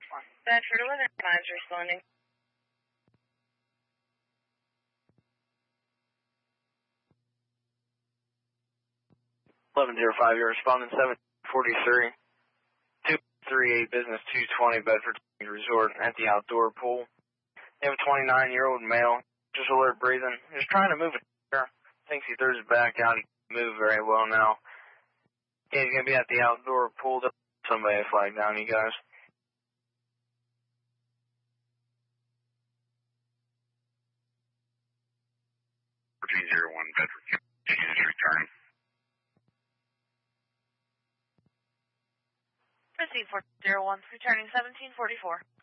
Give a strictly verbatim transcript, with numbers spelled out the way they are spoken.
Bedford eleven five is responding. eleven oh five, you're responding seven forty-three. two thirty-eight Business two twenty Bedford Resort at the outdoor pool. You have a twenty-nine-year-old male, just alert breathing. He's trying to move a chair. Thinks he throws it back out. He can't move very well now. Yeah, he's going to be at the outdoor pool. Somebody flag down, you guys. fourteen oh one Bedford, continues return. Proceed four oh one, returning seventeen forty-four.